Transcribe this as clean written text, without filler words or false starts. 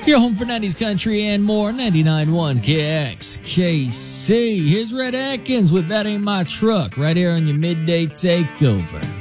Your home for 90s country and more, 99.1 KXKC. Here's Red Atkins with That Ain't My Truck, right here on your Midday Takeover.